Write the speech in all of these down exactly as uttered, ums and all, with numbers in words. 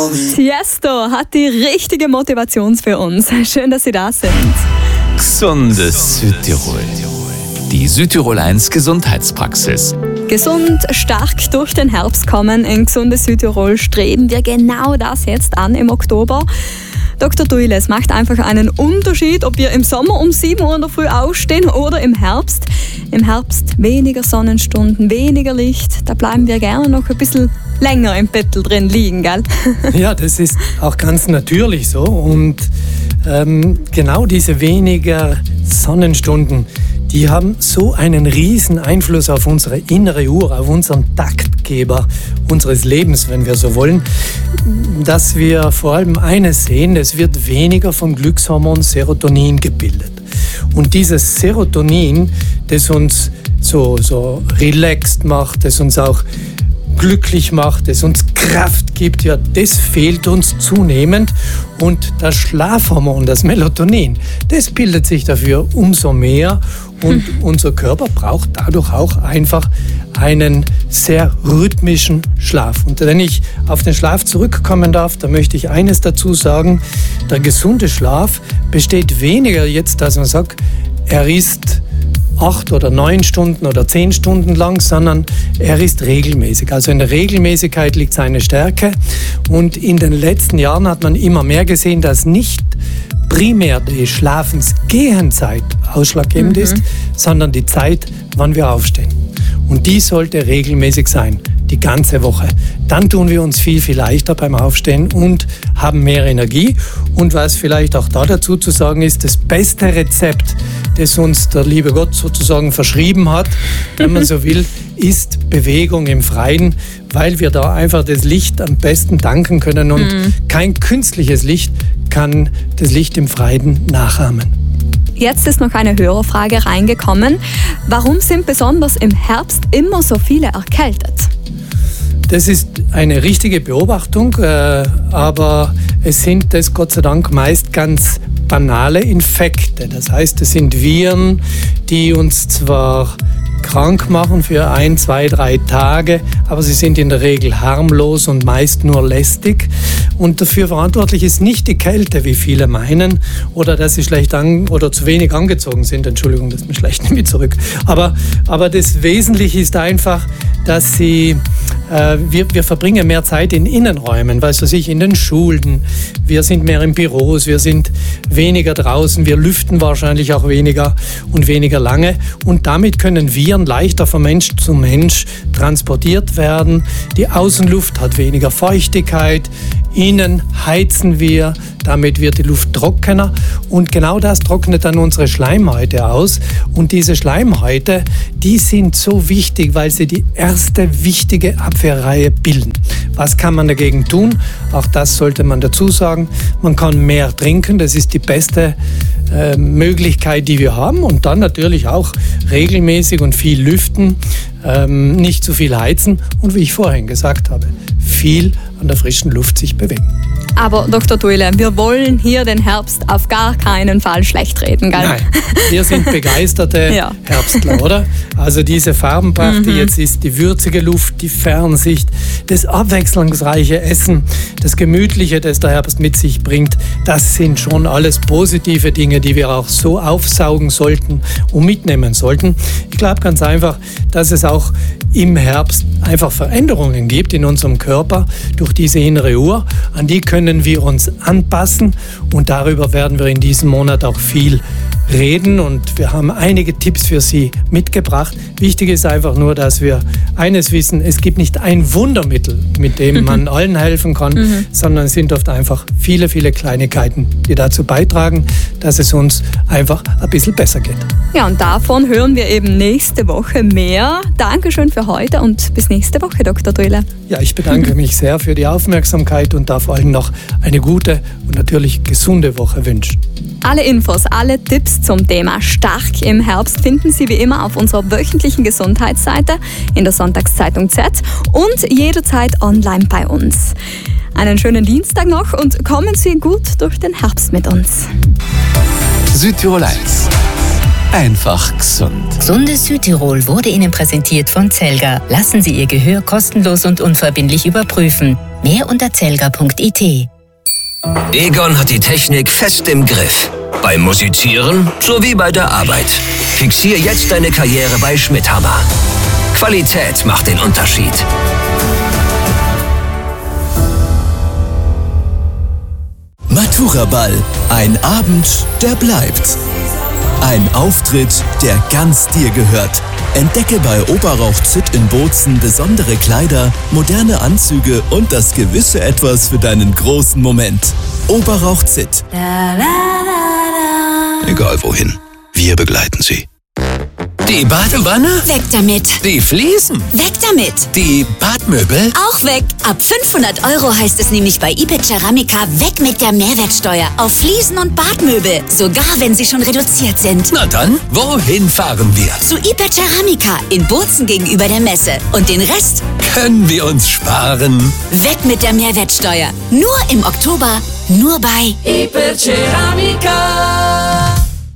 Tiesto hat die richtige Motivation für uns. Schön, dass Sie da sind. Gesundes Südtirol. Die Südtirol eins Gesundheitspraxis. Gesund, stark durch den Herbst kommen. In Gesundes Südtirol streben wir genau das jetzt an im Oktober. Doktor Duile, es macht einfach einen Unterschied, ob wir im Sommer um sieben Uhr in der Früh aufstehen oder im Herbst. Im Herbst weniger Sonnenstunden, weniger Licht. Da bleiben wir gerne noch ein bisschen länger im Bettel drin liegen, gell? Ja, das ist auch ganz natürlich so. Und ähm, genau diese weniger Sonnenstunden, die haben so einen riesen Einfluss auf unsere innere Uhr, auf unseren Taktgeber unseres Lebens, wenn wir so wollen, dass wir vor allem eines sehen: es wird weniger vom Glückshormon Serotonin gebildet. Und dieses Serotonin, das uns so, so relaxed macht, das uns auch glücklich macht, das uns Kraft gibt, ja, das fehlt uns zunehmend. Und das Schlafhormon, das Melatonin, das bildet sich dafür umso mehr. Und unser Körper braucht dadurch auch einfach einen sehr rhythmischen Schlaf. Und wenn ich auf den Schlaf zurückkommen darf, dann möchte ich eines dazu sagen: Der gesunde Schlaf besteht weniger jetzt, dass man sagt, er ist acht oder neun Stunden oder zehn Stunden lang, sondern er ist regelmäßig. Also in der Regelmäßigkeit liegt seine Stärke. Und in den letzten Jahren hat man immer mehr gesehen, dass nicht primär die Schlafensgehenzeit ausschlaggebend mhm. ist, sondern die Zeit, wann wir aufstehen. Und die sollte regelmäßig sein, die ganze Woche. Dann tun wir uns viel, viel leichter beim Aufstehen und haben mehr Energie. Und was vielleicht auch da dazu zu sagen ist, das beste Rezept, das uns der liebe Gott sozusagen verschrieben hat, wenn man so will, ist Bewegung im Freien, weil wir da einfach das Licht am besten danken können und mhm. kein künstliches Licht kann das Licht im Freien nachahmen. Jetzt ist noch eine Hörerfrage reingekommen. Warum sind besonders im Herbst immer so viele erkältet? Das ist eine richtige Beobachtung, äh, aber es sind das Gott sei Dank meist ganz banale Infekte. Das heißt, es sind Viren, die uns zwar krank machen für ein, zwei, drei Tage, aber sie sind in der Regel harmlos und meist nur lästig. Und dafür verantwortlich ist nicht die Kälte, wie viele meinen, oder dass sie schlecht an oder zu wenig angezogen sind. Entschuldigung, das ist mir schlecht, nehme ich zurück. Aber, aber das Wesentliche ist einfach, dass sie, äh, wir, wir verbringen mehr Zeit in Innenräumen, weißt du, sich in den Schulen, wir sind mehr in Büros, wir sind weniger draußen, wir lüften wahrscheinlich auch weniger und weniger lange. Und damit können Viren leichter von Mensch zu Mensch transportiert werden. Die Außenluft hat weniger Feuchtigkeit, innen heizen wir, damit wird die Luft trockener und genau das trocknet dann unsere Schleimhäute aus. Und diese Schleimhäute, die sind so wichtig, weil sie die erste wichtige Abwehrreihe bilden. Was kann man dagegen tun? Auch das sollte man dazu sagen. Man kann mehr trinken, das ist die beste äh, Möglichkeit, die wir haben. Und dann natürlich auch regelmäßig und viel lüften, ähm, nicht zu viel heizen und wie ich vorhin gesagt habe, viel an der frischen Luft sich bewegen. Aber Doktor Duile, wir wollen hier den Herbst auf gar keinen Fall schlecht reden, gell? Nein, wir sind begeisterte ja. Herbstler, oder? Also diese Farbenpracht, mhm. die jetzt ist, die würzige Luft, die Fernsicht, das abwechslungsreiche Essen, das Gemütliche, das der Herbst mit sich bringt, das sind schon alles positive Dinge, die wir auch so aufsaugen sollten und mitnehmen sollten. Ich glaube ganz einfach, dass es auch im Herbst einfach Veränderungen gibt in unserem Körper durch diese innere Uhr. An die können wir uns anpassen und darüber werden wir in diesem Monat auch viel reden und wir haben einige Tipps für Sie mitgebracht. Wichtig ist einfach nur, dass wir eines wissen: Es gibt nicht ein Wundermittel, mit dem man mhm. allen helfen kann, mhm. sondern es sind oft einfach viele, viele Kleinigkeiten, die dazu beitragen, dass es uns einfach ein bisschen besser geht. Ja, und davon hören wir eben nächste Woche mehr. Dankeschön für heute und bis nächste Woche, Doktor Duile. Ja, ich bedanke mhm. mich sehr für die Aufmerksamkeit und darf allen noch eine gute und natürlich gesunde Woche wünschen. Alle Infos, alle Tipps zum Thema Stark im Herbst finden Sie wie immer auf unserer wöchentlichen Gesundheitsseite in der Sonntagszeitung Z und jederzeit online bei uns. Einen schönen Dienstag noch und kommen Sie gut durch den Herbst mit uns. Südtirol eins. einfach gesund. Gesundes Südtirol wurde Ihnen präsentiert von Zelga. Lassen Sie Ihr Gehör kostenlos und unverbindlich überprüfen. Mehr unter zelga punkt i t. Egon hat die Technik fest im Griff. Beim Musizieren sowie bei der Arbeit. Fixier jetzt deine Karriere bei Schmidthammer. Qualität macht den Unterschied. Maturaball. Ein Abend, der bleibt. Ein Auftritt, der ganz dir gehört. Entdecke bei Oberrauch Zitt in Bozen besondere Kleider, moderne Anzüge und das gewisse Etwas für deinen großen Moment. Oberrauch Zitt. Egal wohin, wir begleiten Sie. Die Badewanne? Weg damit. Die Fliesen? Weg damit. Die Badmöbel? Auch weg. Ab fünfhundert Euro heißt es nämlich bei iPad Ceramica weg mit der Mehrwertsteuer auf Fliesen und Badmöbel. Sogar wenn sie schon reduziert sind. Na dann, wohin fahren wir? Zu iPad Ceramica in Bozen gegenüber der Messe. Und den Rest können wir uns sparen. Weg mit der Mehrwertsteuer. Nur im Oktober, nur bei iPad Ceramica.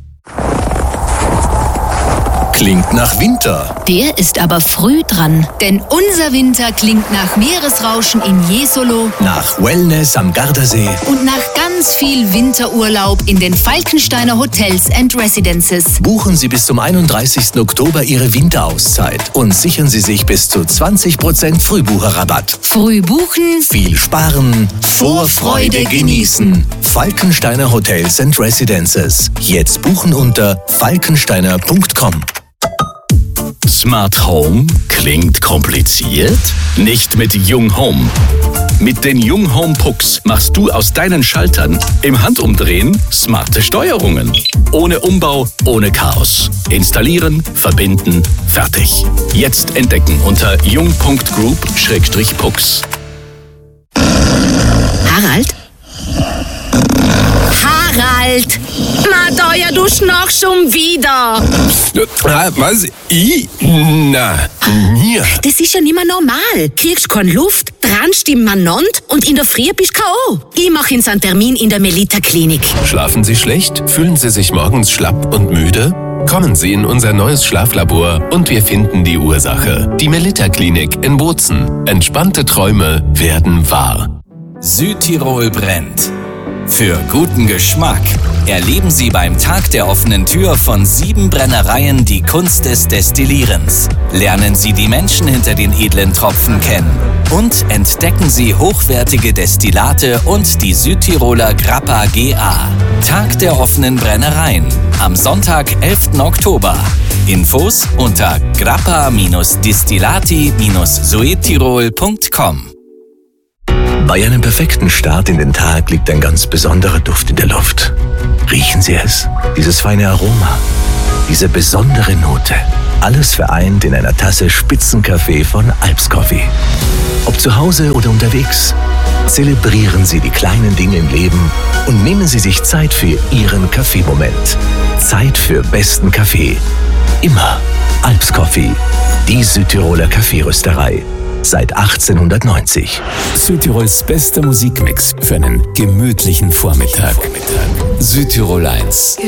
Klingt nach Winter. Der ist aber früh dran, denn unser Winter klingt nach Meeresrauschen in Jesolo, Nach Wellness am Gardasee. und nach ganz viel Winterurlaub in den Falkensteiner Hotels and Residences. Buchen Sie bis zum einunddreißigsten Oktober Ihre Winterauszeit und sichern Sie sich bis zu zwanzig Prozent Frühbucherrabatt. Früh buchen, Viel sparen, Vorfreude genießen. Falkensteiner Hotels and Residences. Jetzt buchen unter falkensteiner punkt com. Smart Home klingt kompliziert? Nicht mit Jung Home. Mit den Jung Home Pucks machst du aus deinen Schaltern im Handumdrehen smarte Steuerungen. Ohne Umbau, ohne Chaos. Installieren, verbinden, fertig. Jetzt entdecken unter jung punkt group schrägstrich pucks. Harald? Harald! Madeuer, du schnarchst schon wieder. Was? Ich? Na, mir. Das ist ja nicht mehr normal. Kriegst keine Luft, dranst im Manont und in der Früh bist K O Ich mache Ihnen einen Termin in der Melita-Klinik. Schlafen Sie schlecht? Fühlen Sie sich morgens schlapp und müde? Kommen Sie in unser neues Schlaflabor und wir finden die Ursache. Die Melita-Klinik in Bozen. Entspannte Träume werden wahr. Südtirol brennt. Für guten Geschmack erleben Sie beim Tag der offenen Tür von sieben Brennereien die Kunst des Destillierens. Lernen Sie die Menschen hinter den edlen Tropfen kennen und entdecken Sie hochwertige Destillate und die Südtiroler Grappa G A. Tag der offenen Brennereien am Sonntag, elften Oktober. Infos unter grappa distillati suedtirol punkt com. Bei einem perfekten Start in den Tag liegt ein ganz besonderer Duft in der Luft. Riechen Sie es? Dieses feine Aroma, diese besondere Note. Alles vereint in einer Tasse Spitzenkaffee von Alps Coffee. Ob zu Hause oder unterwegs, zelebrieren Sie die kleinen Dinge im Leben und nehmen Sie sich Zeit für Ihren Kaffeemoment. Zeit für besten Kaffee. Immer Alps Coffee, die Südtiroler Kaffeerösterei. Seit achtzehnhundertneunzig. Südtirols bester Musikmix für einen gemütlichen Vormittag. Südtirol eins.